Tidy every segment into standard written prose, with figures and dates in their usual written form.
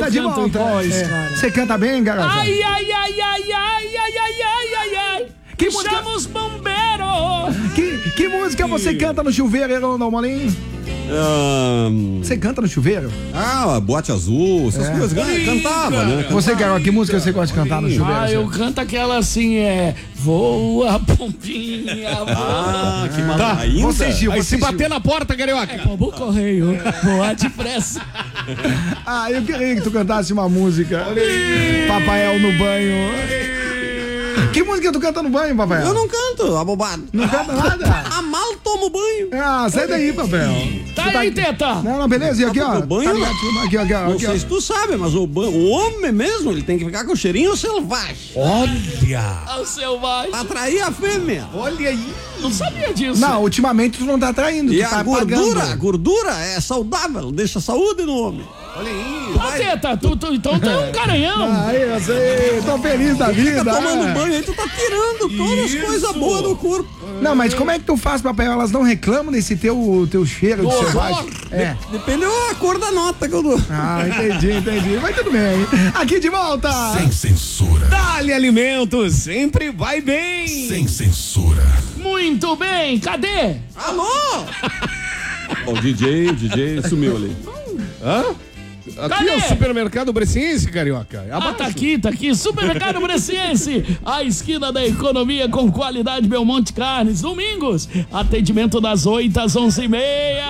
de volta. Você canta bem, garoto? Ai, ai, ai, ai, ai, ai, ai, ai, ai, ai. Que música? Chama os bombeiros. Que música você canta no chuveiro, não, Molinho? Você canta no chuveiro? Boate Azul, essas coisas. Cantava, né? Você, garoto, que música você gosta de cantar no chuveiro? Eu canto aquela assim, voa, pompinha, voa. Que maravilha. Ainda? Você, Gil, Aí você, se bater Gil. na porta, carioca. Pombo correio, voa depressa. Eu queria que tu cantasse uma música. Papael no banho. Que música tu canta no banho, Papael? Eu não canto, abobado. Não canta nada? Mal tomo banho. Sai daí, Papael. Tá aí, Teta. Não, beleza. E aqui, ó. banho? Não Aqui, sei se tu sabe, mas o homem mesmo, ele tem que ficar com cheirinho selvagem. Olha o selvagem. Pra atrair a fêmea. Olha aí. Não sabia disso. Não, ultimamente tu não tá traindo, E tu tá a gordura pagando. é saudável, deixa saúde no homem. Olha aí. Teta, então tu é um garanhão. Eu sei, tô feliz da vida. Fica tomando banho aí, tu tá tirando todas as coisas boas do corpo. Não, mas como é que tu faz, Papael? Elas não reclamam desse teu cheiro de selvagem? Depende da cor da nota que eu dou. Entendi. Mas tudo bem. Aqui de volta. Sem censura. Dá-lhe alimentos, sempre vai bem. Sem censura. Muito bem, cadê? Alô? O DJ sumiu ali. Aqui Cadê? é o supermercado Bresciense, carioca. Tá aqui. Supermercado Bresciense, a esquina da economia com qualidade Belmonte Carnes. Domingos, atendimento das 8 às 11h30.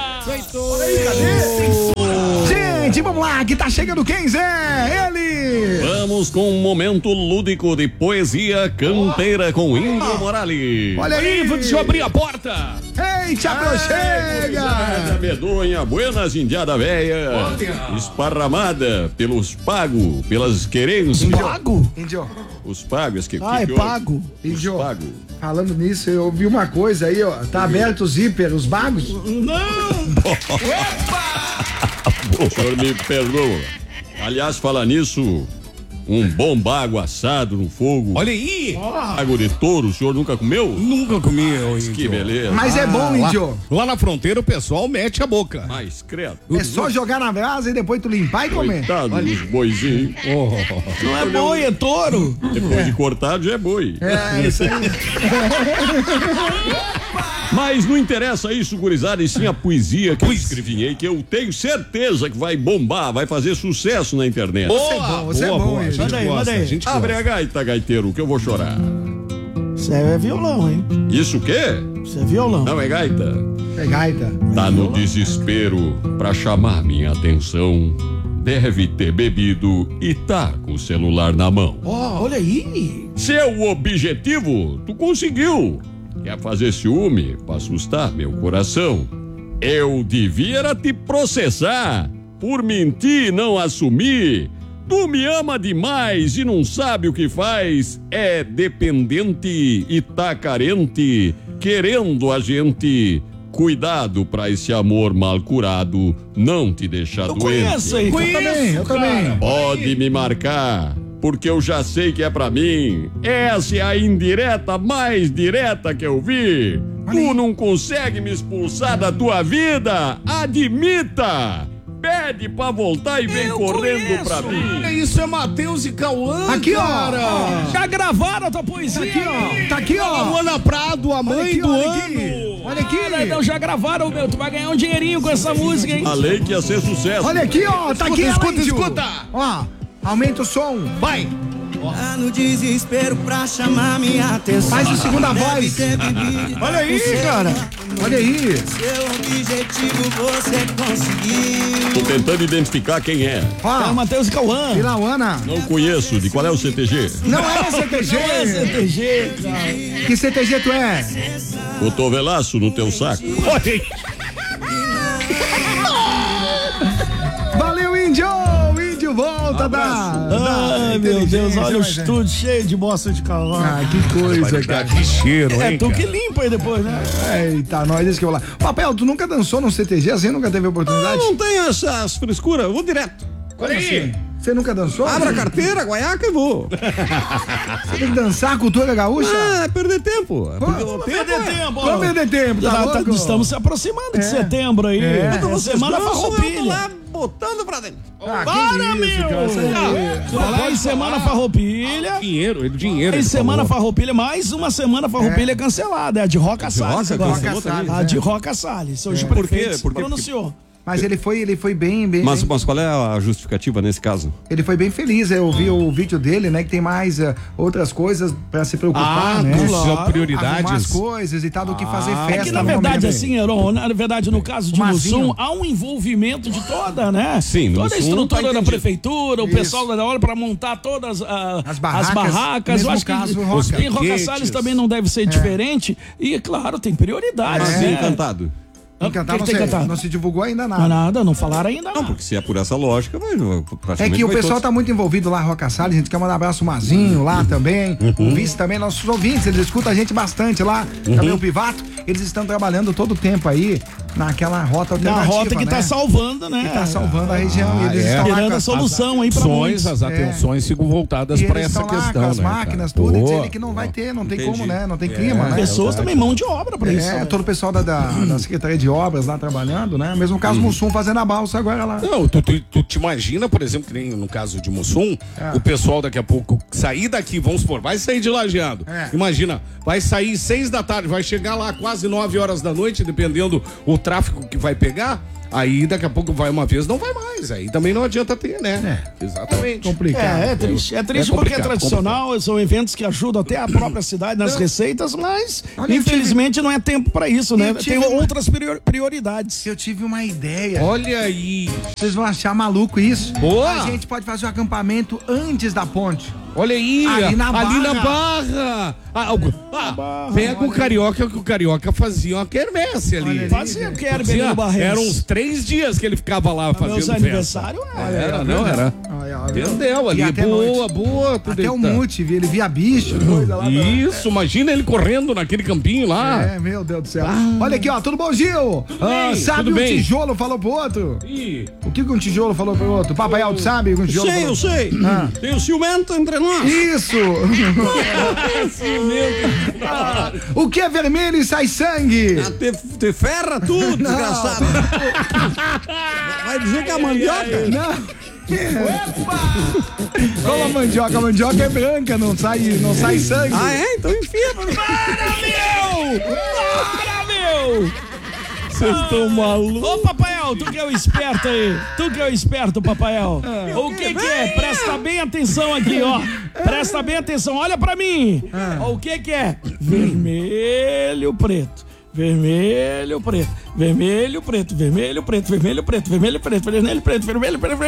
Gente, vamos lá, que tá chegando quem, Zé? Ele! Vamos com um momento lúdico de poesia campeira com Índio Morales. Olha aí, Deixa eu abrir a porta. Eita, chega! Medonha, buenas indiada véia, esparramada pelos pagos, pelas querências. Pago? Índio. Os pagos que É pago. Os Índio. pagos. Falando nisso, eu ouvi uma coisa aí, ó. Tá aberto o zíper, os bagos? O senhor me perdoa. Aliás, falar nisso, um bom bago assado no fogo. Olha aí. Bago de touro, o senhor nunca comeu? Nunca comi, Índio. Que beleza. Mas é bom, Índio. Lá na fronteira o pessoal mete a boca. Mas credo. É só jogar na brasa e depois tu limpar e comer. Coitado dos boizinhos. Não é boi, é touro. Depois de cortado já é boi. Isso aí. Mas não interessa isso, gurizada, e sim a poesia que eu escrevinhei, que eu tenho certeza que vai bombar, vai fazer sucesso na internet. Você é bom, Índio. Manda aí. Abre a gaita, gaiteiro, que eu vou chorar. Isso é violão, hein? Isso o quê? Isso é violão. Não é gaita? É gaita. Tá no desespero pra chamar minha atenção. Deve ter bebido e tá com o celular na mão. Olha aí. Seu objetivo, tu conseguiu. Quer fazer ciúme pra assustar meu coração? Eu devia era te processar por mentir e não assumir. Tu me ama demais e não sabe o que faz. É dependente e tá carente, querendo a gente. Cuidado pra esse amor mal curado não te deixar doente. Conheço aí. Eu também. Pode me marcar, porque eu já sei que é pra mim. Essa é a indireta mais direta que eu vi. Tu não consegue me expulsar da tua vida? Admita! Pede pra voltar e vem correndo pra mim. Isso é Matheus e Cauã, Aqui, ó. cara. Já gravaram a tua poesia? Tá aqui, ó. Luana Prado, a mãe aqui, do olha ano. aqui. Olha aqui. Então já gravaram, meu. Tu vai ganhar um dinheirinho com essa música, hein? Falei que ia ser sucesso. Olha aqui, ó. Tá aqui, Escuta, Índio. escuta. Ó, aumenta o som. Vai. Tá no desespero pra chamar minha atenção. Faz a segunda voz. Olha aí, cara. Olha aí. Seu objetivo você conseguiu. Tô tentando identificar quem é. Ó, Matheus e Cauã. Pirauana. Não conheço. De qual é o CTG? Não é CTG. CTG, cara. Que CTG tu é? Cotovelaço no teu saco. Valeu, Índio. Índio volta Ai, meu Deus, olha o estúdio cheio de bosta de cavalo. que coisa, cara. Que cheiro, hein, Tu cara? que limpa aí depois, né? Eita, nós, deixa que eu vou lá. Papel, tu nunca dançou no CTG assim? Nunca teve oportunidade? Não tem essas frescuras, eu vou direto. Olha aí. Você nunca dançou? Abra a carteira, guaiaca e vou. Você tem que dançar a cultura gaúcha? É perder tempo. Vamos perder tempo, tá louco? Estamos se aproximando de setembro aí. É. Semana Vocês farroupilha. lá botando pra dentro. Ah, Para, que isso, meu! cara, isso aí. Falar em Semana Farroupilha. Dinheiro. Em Semana Farroupilha, mais uma Semana Farroupilha cancelada. É a de Roca Salles agora. Roca Salles, A de Roca Salles. Hoje o prefeito se Por quê? pronunciou. Mas ele foi bem. Mas qual é a justificativa nesse caso? Ele foi bem feliz. Eu vi o vídeo dele, né? Que tem mais outras coisas pra se preocupar, né? São Arrumar as prioridades. coisas e tal, do que fazer festa. É que na no verdade, momento. assim, Heron, na verdade, no caso de Mazinho. Mussum, há um envolvimento de toda, né? Sim, no toda a Mussum estrutura tá da entendido. prefeitura, o Isso. pessoal da hora pra montar todas As as barracas, barracas. mesmo Eu acho caso, que Roca. em Roca Salles também não deve ser diferente. E, claro, tem prioridades. Mas né? encantado. Encantar, O que tem cantado? não se divulgou ainda Não, nada. nada, não falaram ainda. Não, porque se é por essa lógica, vai praticamente É que o vai pessoal todos. tá muito envolvido lá, Roca Salles. A gente quer mandar um abraço, o Mazinho lá também. O Vice também, nossos ouvintes, eles escutam a gente bastante lá. Também o Pivato. Eles estão trabalhando todo o tempo aí naquela rota Na alternativa. rota que né? tá salvando, né? Que tá salvando a região. E eles estão lá Esperando com a solução aí pra muitos. As atenções ficam voltadas E para eles essa estão lá questão, com as né? máquinas, cara? tudo, e Boa. dizem que não vai ter, não tem Entendi. como, né? Não tem clima, né? Pessoas também mão de obra pra isso. É, todo o pessoal da Secretaria de Obras lá trabalhando, né? Mesmo caso Mussum fazendo a balsa agora lá. Não, tu te imagina, por exemplo, que nem no caso de Mussum, o pessoal daqui a pouco sair daqui, vamos supor, vai sair de Lajeado. É. Imagina, vai sair 6 da tarde, vai chegar lá quase 9 horas da noite, dependendo o tráfego que vai pegar. Aí daqui a pouco vai uma vez, não vai mais. Aí também não adianta ter, né? Exatamente. Complicado. É triste. É triste É porque é complicado, tradicional, são eventos que ajudam até a própria cidade nas receitas, mas Olha, eu infelizmente não é tempo pra isso, né? eu Tem tive- outras prioridades. Eu tive uma ideia. Olha aí. Vocês vão achar maluco isso? Boa. A gente pode fazer o acampamento antes da ponte. Olha aí, Ali na barra. Pega o Carioca, que o Carioca fazia uma quermesse ali. Olha ali. Fazia o que era Benito Barreiros. Eram uns 3 dias que ele ficava lá fazendo Meus festa. aniversários Era, não era. Entendeu ali, E até boa, noite. boa. Tudo Até o tá. mute, ele via bicho, coisa lá. Isso, imagina ele correndo naquele campinho lá. É, meu Deus do céu. Olha aqui, ó, tudo bom, Gil? bem, Sabe tudo um bem. tijolo falou pro outro? Ih, O que um tijolo falou pro outro? Papai Alto sabe o que um tijolo falou? Eu sei. Ah. Tem o ciumento entre nós. Isso! O que é vermelho e sai sangue? Te ferra tudo, desgraçado. Vai dizer que é a mandioca? Não. Como a mandioca é branca, não sai sangue. Ah, é? Então enfia. Para, meu! vocês estão malucos. Ô, Papael, tu que é o esperto aí. Tu que é o esperto, Papael. O que é? Presta bem atenção aqui, ó. Presta bem atenção. Olha pra mim. Ó, o que é? Vermelho, preto. Vermelho, preto. Vermelho, preto. Vermelho, preto. Vermelho, preto. Vermelho, preto. Vermelho, preto. Vermelho, preto.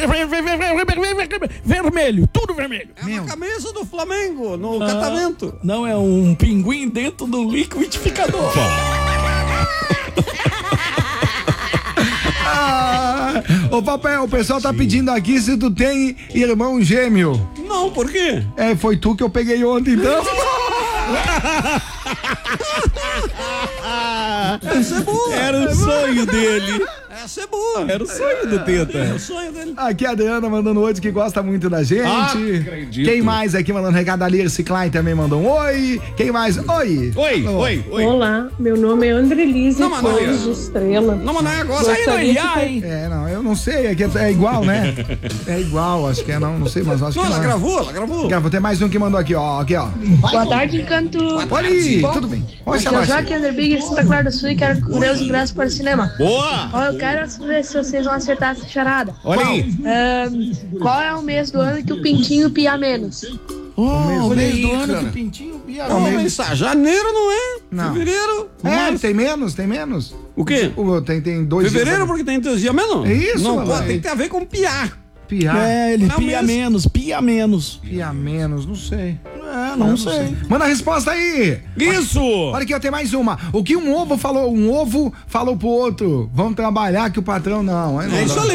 Vermelho. Tudo vermelho. É a camisa do Flamengo no catamento. Não, é um pinguim dentro do liquidificador. Ô, Papael, o pessoal tá pedindo aqui se tu tem irmão gêmeo. Não, por quê? É, foi tu que eu peguei ontem, então. Essa é boa. Era o sonho dele. Essa é boa. Era o sonho do Teta. É o sonho dele. Aqui a Adriana mandando oi, que gosta muito da gente. acredito. Quem mais aqui mandando recado? A Lirce Klein também mandou um oi. Quem mais? Oi. Oi. Olá, meu nome é Andrelise Não, mas não é. Flores Estrela. Não, mas não é agora. Gostaria de Ai, É, não, eu não sei, é, que é igual, né? É igual, acho que é, não sei, mas acho Não, que ela não. gravou. Vou ter mais um que mandou aqui, ó. Aqui, ó. Boa tarde, Encanto. Olha aí, tudo bem. Oi, Aqui é o Sebastião. Joaquim Underbig de Santa Clara do Sul e quero ver os ingressos para o cinema. Boa. Ó, eu quero ver se vocês vão acertar essa charada. Olha aí. Qual é o mês do ano que o pintinho pia menos? o mês do aí, ano cara. que o pintinho pia. Não, mas janeiro não é? Não. Fevereiro. É, tem menos. O quê? Tem 2 dias. Fevereiro porque tem 3 dias menos? É isso, Não, mano. pode, tem que ter a ver com piar. Piar. É, ele Não pia mesmo. menos, pia menos. Pia menos, não sei. É, não sei. Manda a resposta aí. Isso. Olha aqui, ó, tem mais uma. O que um ovo falou pro outro? Vamos trabalhar que o patrão não. Aí não É isso dá. ali.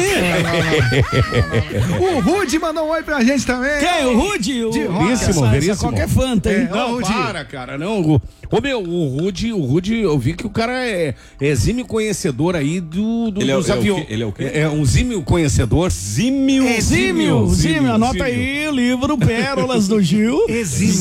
O Rude mandou um oi pra gente também. Quem? O Rude? De O... rock. Veríssimo, Essa veríssimo. qualquer fanta, hein? É. Não, Rudy. para, cara, não. Ô, meu, o Rude, eu vi que o cara é exímio conhecedor aí Ele é dos o aviões. quê? Ele é o quê? É um exímio conhecedor. Zímio, anota aí, livro Pérolas do Gil. Exímio.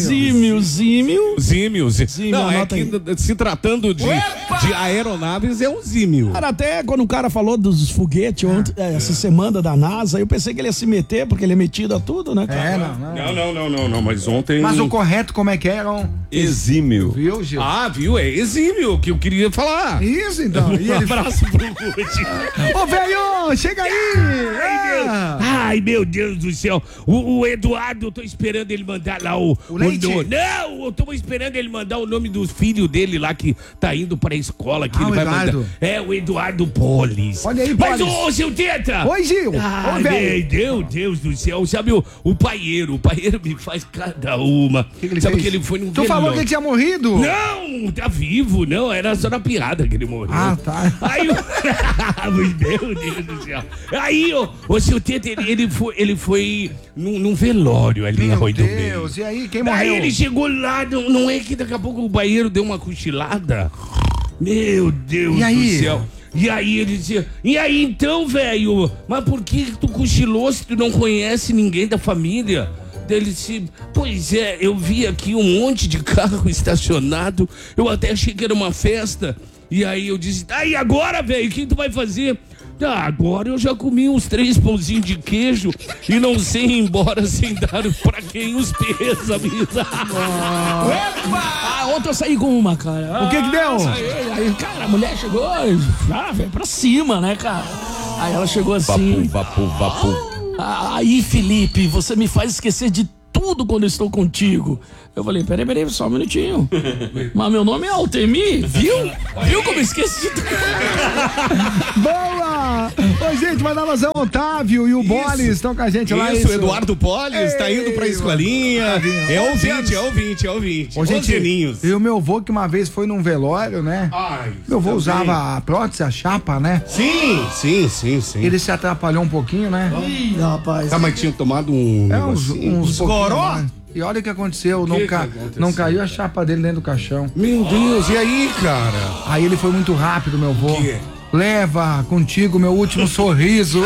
Zímios. Não, é anota que se tratando de aeronaves, é um Zímio. Cara, até quando o cara falou dos foguetes essa semana da NASA, eu pensei que ele ia se meter, porque ele é metido a tudo, né, cara? Não, mas ontem... Mas o correto, como é que era? Exímio. Viu, Gil? Ah, viu? É exímio que eu queria falar. Isso, então. E ele... abraço pro Rude. Ô, velho, chega aí! Ai, meu Deus do céu. O Eduardo, eu tô esperando ele mandar lá o leite? Não, eu tô esperando ele mandar o nome do filho dele lá que tá indo pra escola. Que ele o vai Eduardo. mandar. É, o Eduardo Polis. Olha aí, Mas, Polis. ô, seu Teta! Oi, Gil! Ai, Ô, velho! meu Deus do céu. Sabe o paieiro me faz cada uma. Que ele Sabe fez? que ele foi num Tu falou que velório. ele tinha morrido? Não, tá vivo, não, era só na piada que ele morreu. Ah, tá. Aí, meu Deus do céu. Aí, o seu Teta, ele foi num velório ali em Meu Arroio do Meio. Deus, e aí, quem morreu? Aí ele chegou lá, não é que daqui a pouco o banheiro deu uma cochilada? Meu Deus E aí? do céu. E aí ele dizia, e aí então, velho, mas por que tu cochilou se tu não conhece ninguém da família? Daí ele disse, pois é, eu vi aqui um monte de carro estacionado, eu até achei que era uma festa. E aí eu disse, e agora, velho, o que tu vai fazer? Agora eu já comi uns 3 pãozinhos de queijo e não sei ir embora sem dar pra quem os pêsames. Ontem eu saí com uma, cara. O que deu? Aí, cara, a mulher chegou, veio pra cima, né, cara? Aí ela chegou assim. Vapu. Aí, Felipe, você me faz esquecer de tudo quando eu estou contigo. Eu falei, peraí, só um minutinho. Mas meu nome é Altemir, viu? Viu como eu esqueci de tudo? Boa! Ô, gente, mandar alusão, Otávio e o Bolis estão com a gente lá. Isso, o Eduardo Polis tá indo pra escolinha. É ouvinte. Ô, gente, 11 aninhos. e o meu avô que uma vez foi num velório, né? Ai, Meu avô também. usava a prótese, a chapa, né? Sim. Ele se atrapalhou um pouquinho, né? Ih, rapaz. Ah, mas tinha tomado um uns goró? pouquinho, né? E olha o que aconteceu, aconteceu? não caiu a chapa dele dentro do caixão. Meu Deus, e aí, cara? Aí ele foi muito rápido, meu avô. Que? Leva contigo meu último sorriso.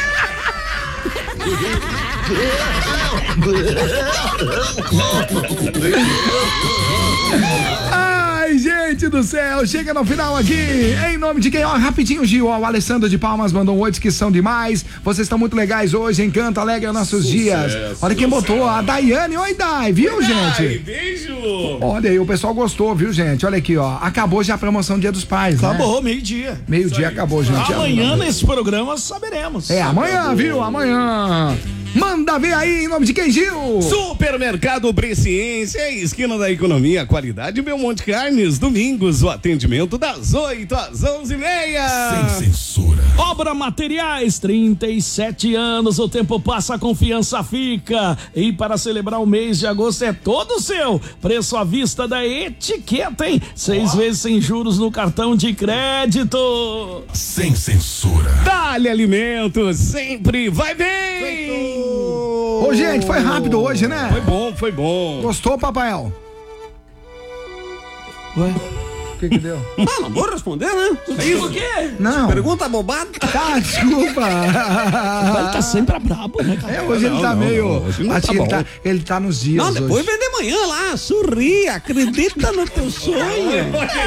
Ai, gente do céu, chega no final aqui, em nome de quem? Ó, rapidinho, Gil, ó, o Alessandro de Palmas mandou 8 que são demais, vocês estão muito legais hoje, encanta, alegra nossos dias. Olha quem botou, a Daiane, oi Dai, viu, gente? Beijo! Olha aí, o pessoal gostou, viu, gente? Olha aqui, ó, acabou já a promoção Dia dos Pais, né? Acabou, meio-dia. Meio-dia acabou, gente. Amanhã nesse programa saberemos. É, amanhã, viu? Amanhã. Manda ver aí, em nome de quem, Gil? Supermercado Presciência, esquina da economia, qualidade Belmonte Carnes, domingos, o atendimento das 8 às 11h30. Sem censura. Obra Materiais, 37 anos, o tempo passa, a confiança fica. E para celebrar o mês de agosto é todo seu. Preço à vista da Etiqueta, hein? 6 vezes sem juros no cartão de crédito. Sem censura. Dali Alimentos, sempre vai bem! Ô, gente, foi rápido hoje, né? Foi bom. Gostou, Papael? Ué? O que deu? Não vou responder, né? Isso o quê? Não. Pergunta bobada. Tá, desculpa. Ele tá sempre brabo, né, cara? É, hoje ele tá meio... hoje não acho tá que bom. ele tá nos dias Não, depois hoje. vem de manhã lá, sorri, acredita no teu sonho.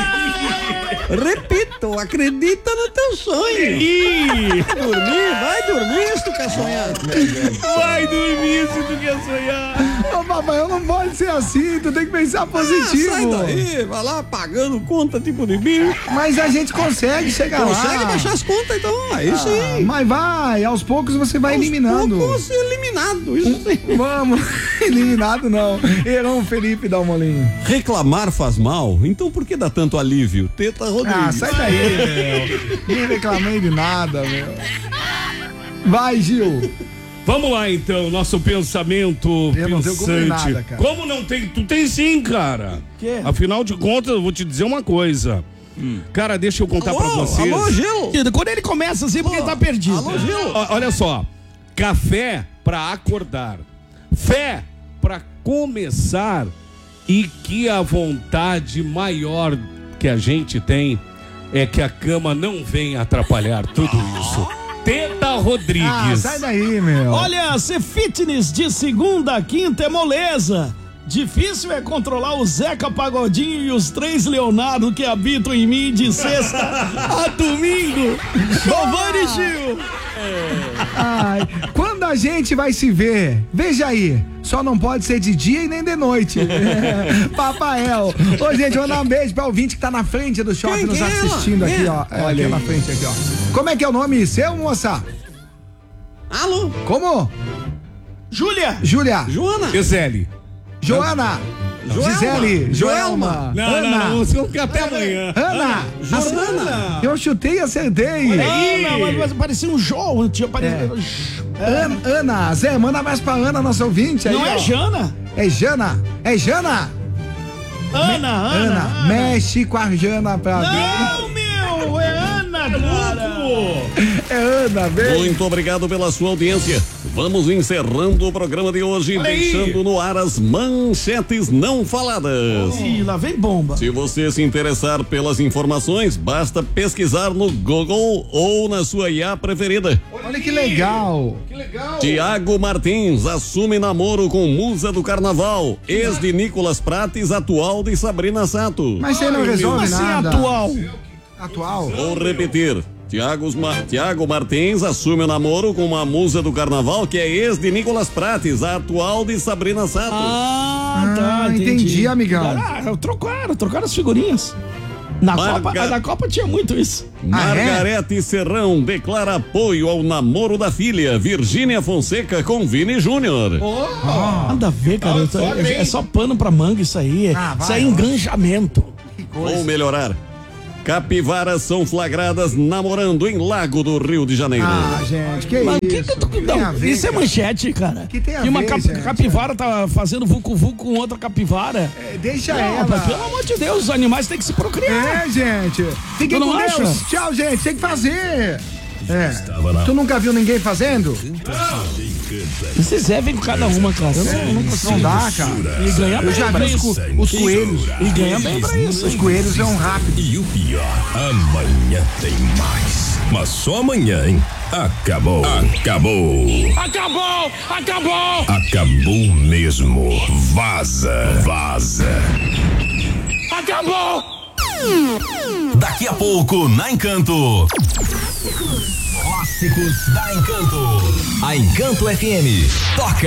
Repito, acredita no teu sonho. Vai dormir se tu quer sonhar. Vai dormir se tu quer sonhar. Ô, Papael, não pode ser assim, tu tem que pensar positivo. Sai daí, vai lá pagando conta tipo de bicho. Mas a gente consegue chegar lá. Consegue baixar as contas então, aí sim. Mas vai, aos poucos você vai eliminando. Poucos eliminado, isso sim. Vamos, eliminado não. Errou o Felipe Dalmolin. Reclamar faz mal? Então por que dá tanto alívio? Teta Rodrigues. Ah, sai daí, meu. Nem reclamei de nada, meu. Vai, Gil. Vamos lá então, nosso pensamento Eu não tenho como pensante. nada, cara. Como não tem? Tu tem sim, cara. Quê? Afinal de contas, eu vou te dizer uma coisa. Cara, deixa eu contar pra vocês. Alô, Gil. Quando ele começa assim, porque ele tá perdido. Alô, Gil. Olha só, café pra acordar, fé pra começar e que a vontade maior que a gente tem é que a cama não venha atrapalhar tudo isso. Teta Rodrigues. Ah, sai daí, meu. Olha, ser fitness de segunda a quinta é moleza. Difícil é controlar o Zeca Pagodinho e os 3 Leonardo que habitam em mim de sexta a domingo. Giovanni Gil. Ai, quando a gente vai se ver? Veja aí, só não pode ser de dia e nem de noite. Papael. Ô, gente, vou dar um beijo pra ouvinte que tá na frente do shopping nos assistindo aqui, ó. Olha aqui na frente, aqui, ó. Como é que é o nome seu, moça? Alô? Como? Júlia. Joana. Gisele. Joana. Gisele. Joelma. Não, você não fica até amanhã. Ana. Joana. Eu chutei e acertei. Ana, mas parecia um João. Tinha parecido. Ana. Zé, manda mais pra Ana, nossa ouvinte. Aí, Não é ó. Jana? É Jana. É Jana. Ana. Mexe com a Jana pra ver. Não, meu, é Ana, cara. É Ana, velho. Muito obrigado pela sua audiência. Vamos encerrando o programa de hoje, deixando no ar as manchetes não faladas. Ih, lá vem bomba. Se você se interessar pelas informações, basta pesquisar no Google ou na sua IA preferida. Olha que legal. Tiago Martins assume namoro com musa do carnaval, ex de Nicolas Prates, atual de Sabrina Sato. Mas você não resolve Assim nada. atual. Vou repetir. Tiago Martins assume o namoro com uma musa do carnaval que é ex de Nicolas Prates, a atual de Sabrina Sato. Tá, entendi, amigão. Trocaram as figurinhas. Na Copa tinha muito isso. Margarete Serrão declara apoio ao namoro da filha, Virgínia Fonseca com Vini Júnior. Nada a ver, cara. É só pano pra manga isso aí. Isso é engranjamento. Vou melhorar. Capivaras são flagradas namorando em Lago do Rio de Janeiro. Gente, que Mas isso? Isso é manchete, cara. Que tem a E uma ver, gente? capivara tá fazendo vucu-vucu com outra capivara. Deixa Não, ela. mas pelo amor de Deus, os animais têm que se procriar. Gente. Fiquem Tu com não Deus. acha? Tchau, gente. Tem que fazer. Tu nunca viu ninguém fazendo? Vocês vem com cada uma, cara. Eu não consigo. Não dá, cara. E ganha bem Eu já pra vi isso. os coelhos. E ganha bem pra isso. Os coelhos são rápidos. E o pior, amanhã tem mais. Mas só amanhã, hein? Acabou. Acabou mesmo. Vaza. Acabou! Daqui a pouco, na Encanto. Clássicos da Encanto. A Encanto FM toca.